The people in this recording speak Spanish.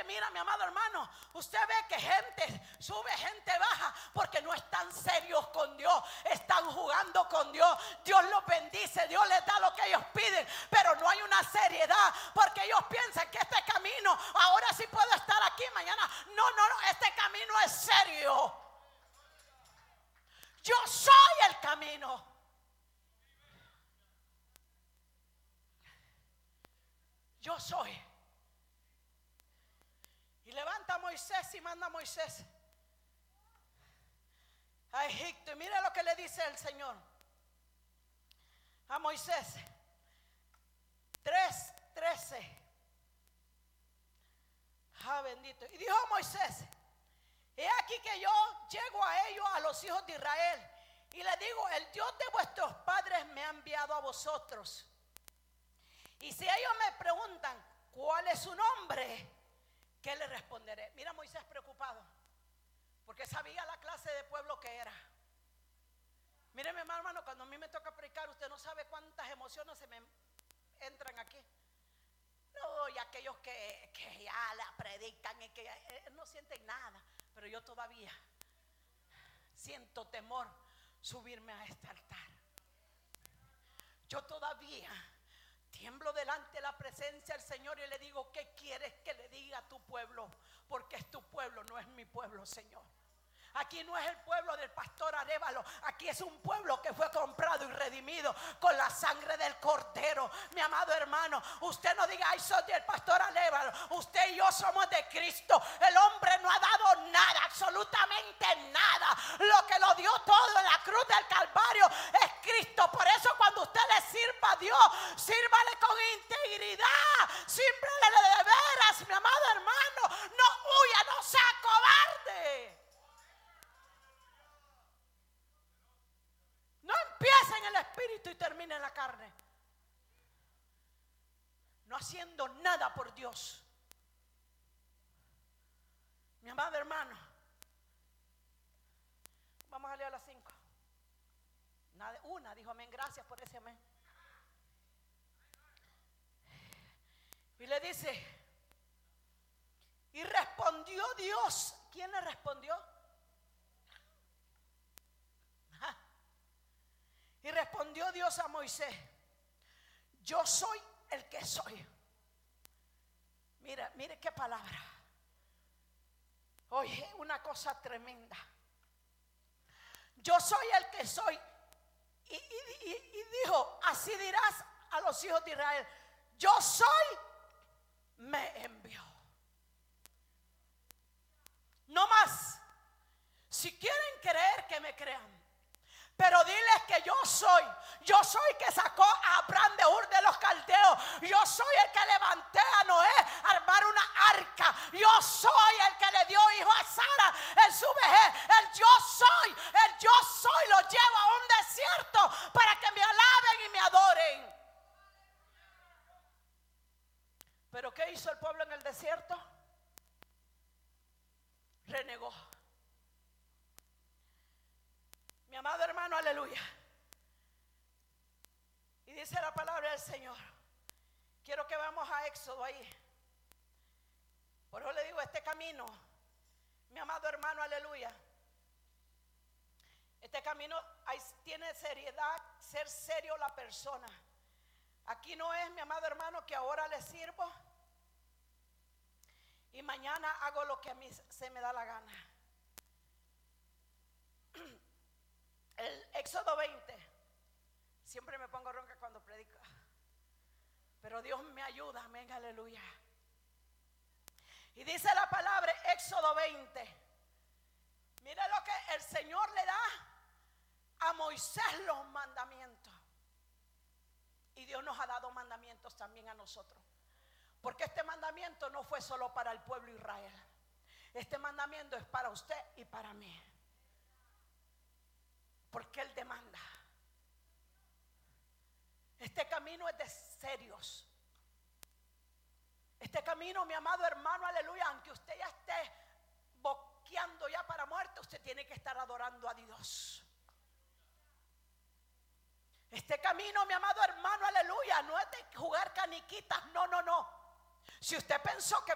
mira, mi amado hermano, usted ve que gente sube, gente baja, porque no están serios con Dios, están jugando con Dios. Dios los bendice, Dios les da lo que ellos piden, pero no hay una seriedad, porque ellos piensan que este camino, ahora sí puedo estar aquí, mañana no, este camino es serio. Yo soy el camino. Yo soy. Y levanta a Moisés y manda a Moisés a Egipto. Y mire lo que le dice el Señor a Moisés. 3:13. Bendito. Y dijo Moisés: he aquí que yo llego a ellos, a los hijos de Israel, y les digo: el Dios de vuestros padres me ha enviado a vosotros. Y si ellos me preguntan cuál es su nombre, ¿qué le responderé? Mira, Moisés preocupado, porque sabía la clase de pueblo que era. Mire, mi hermano, cuando a mí me toca predicar, usted no sabe cuántas emociones se me entran aquí. No, y aquellos que ya la predican y que no sienten nada, pero yo todavía siento temor subirme a este altar. Yo todavía tiemblo delante de la presencia del Señor y le digo: ¿qué quieres que le diga a tu pueblo? Porque es tu pueblo, no es mi pueblo, Señor. Aquí no es el pueblo del pastor Arévalo. Aquí es un pueblo que fue comprado y redimido con la sangre del Cordero. Mi amado hermano, usted no diga: ay, soy del pastor Arévalo. Usted y yo somos de Cristo. El hombre no ha dado nada, absolutamente nada. Lo que lo dio todo en la cruz del Calvario es Cristo. Por eso cuando usted le sirva a Dios, sírvale con integridad, sírvale de veras, mi amado hermano. No huya, no sea cobarde. No empiece en el espíritu y termine en la carne. No haciendo nada por Dios. Mi amado hermano, vamos a leer a las 5. Una dijo amén, gracias por ese amén. Y le dice: y respondió Dios. ¿Quién le respondió? Y respondió Dios a Moisés: yo soy el que soy. Mire qué palabra. Oye, una cosa tremenda. Yo soy el que soy. Y dijo: así dirás a los hijos de Israel: yo soy, me envió. No más. Si quieren creer, que me crean. Pero diles que yo soy que sacó a Abraham de Ur de los Caldeos. Yo soy el que levanté a Noé a armar una arca. Yo soy el que le dio hijo a Sara en su vejez. El yo soy lo llevo a un desierto para que me alaben y me adoren. ¿Pero qué hizo el pueblo en el desierto? Renegó. Mi amado hermano, aleluya. Y dice la palabra del Señor. Quiero que vamos a Éxodo ahí. Por eso le digo, este camino, mi amado hermano, aleluya. Este camino tiene seriedad, ser serio la persona. Aquí no es, mi amado hermano, que ahora le sirvo y mañana hago lo que a mí se me da la gana. El Éxodo 20. Siempre me pongo ronca cuando predico, pero Dios me ayuda, amén, aleluya. Y dice la palabra, Éxodo 20. Mire lo que el Señor le da a Moisés, los mandamientos. Y Dios nos ha dado mandamientos también a nosotros. Porque este mandamiento no fue solo para el pueblo de Israel. Este mandamiento es para usted y para mí. Porque Él demanda. Este camino es de serios. Este camino, mi amado hermano, aleluya, aunque usted ya esté boqueando ya para muerte, usted tiene que estar adorando a Dios. Este camino, mi amado hermano, aleluya, no es de jugar caniquitas, no. Si usted pensó que